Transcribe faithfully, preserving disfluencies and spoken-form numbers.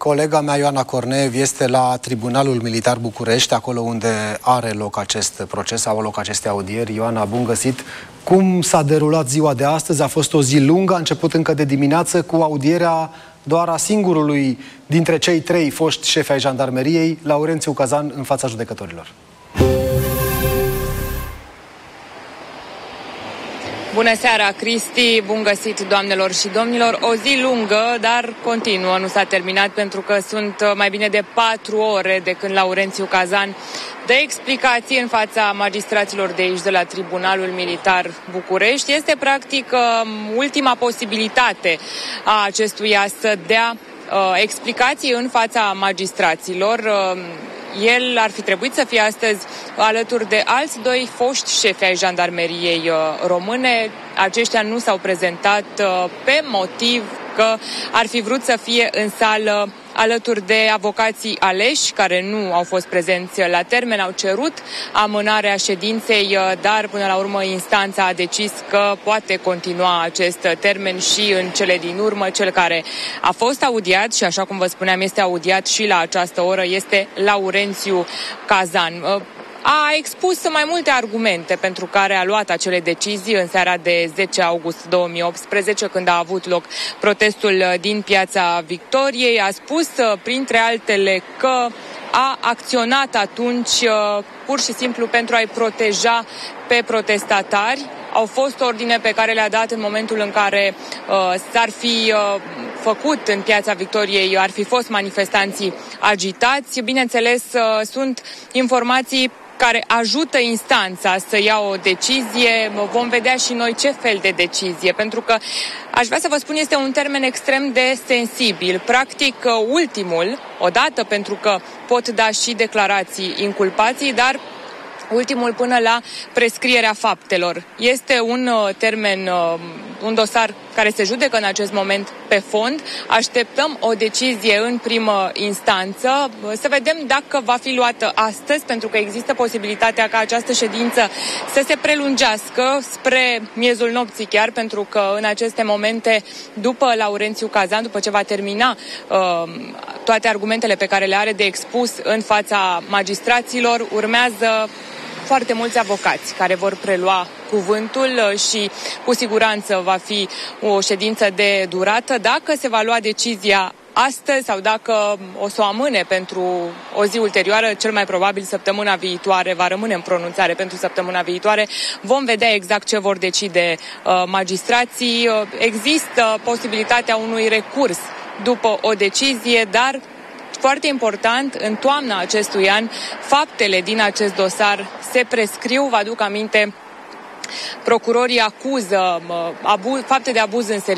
Colega mea, Ioana Corneev, este la Tribunalul Militar București, acolo unde are loc acest proces, au loc aceste audieri. Ioana, bun găsit! Cum s-a derulat ziua de astăzi? A fost o zi lungă, a început încă de dimineață cu audierea doar a singurului dintre cei trei foști șefi ai jandarmeriei, Laurențiu Cazan, în fața judecătorilor. Bună seara, Cristi! Bun găsit, doamnelor și domnilor! O zi lungă, dar continuă, nu s-a terminat, pentru că sunt mai bine de patru ore de când Laurențiu Cazan dă explicații în fața magistraților de aici, de la Tribunalul Militar București. Este, practic, ultima posibilitate a acestuia să dea explicații în fața magistraților. El ar fi trebuit să fie astăzi alături de alți doi foști șefi ai jandarmeriei române. Aceștia nu s-au prezentat pe motiv că ar fi vrut să fie în sală alături de avocații aleși, care nu au fost prezenți la termen, au cerut amânarea ședinței, dar până la urmă instanța a decis că poate continua acest termen și în cele din urmă. Cel care a fost audiat și, așa cum vă spuneam, este audiat și la această oră, este Laurențiu Cazan. A expus mai multe argumente pentru care a luat acele decizii în seara de zece august două mii optsprezece, când a avut loc protestul din Piața Victoriei. A spus, printre altele, că a acționat atunci pur și simplu pentru a-i proteja pe protestatari. Au fost ordine pe care le-a dat în momentul în care uh, s-ar fi uh, făcut în Piața Victoriei, ar fi fost manifestanții agitați. Bineînțeles, uh, sunt informații care ajută instanța să ia o decizie. Vom vedea și noi ce fel de decizie, pentru că, aș vrea să vă spun, este un termen extrem de sensibil. Practic, ultimul, odată pentru că pot da și declarații inculpații, dar ultimul până la prescrierea faptelor. Este un uh, termen, uh, un dosar care se judecă în acest moment pe fond. Așteptăm o decizie în primă instanță. Să vedem dacă va fi luată astăzi, pentru că există posibilitatea ca această ședință să se prelungească spre miezul nopții chiar, pentru că în aceste momente, după Laurențiu Cazan, după ce va termina uh, toate argumentele pe care le are de expus în fața magistraților, urmează foarte mulți avocați care vor prelua cuvântul și cu siguranță va fi o ședință de durată. Dacă se va lua decizia astăzi sau dacă o să o amâne pentru o zi ulterioară, cel mai probabil săptămâna viitoare, va rămâne în pronunțare pentru săptămâna viitoare, vom vedea exact ce vor decide uh, magistrații. Există posibilitatea unui recurs după o decizie, dar foarte important, în toamna acestui an, faptele din acest dosar se prescriu. Vă aduc aminte, procurorii acuză abuz, fapte de abuz în serviciu